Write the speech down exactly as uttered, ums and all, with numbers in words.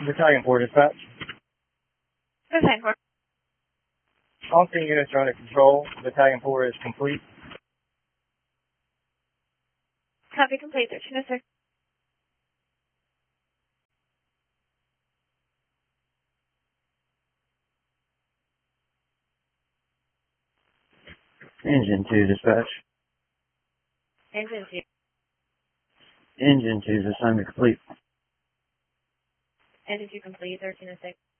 Battalion four dispatch. Battalion four. All three units are under control. Battalion four is complete. Copy complete. thirteen oh six. Engine two dispatch. Engine two. Engine two's assignment complete. Engine two complete. thirteen oh six.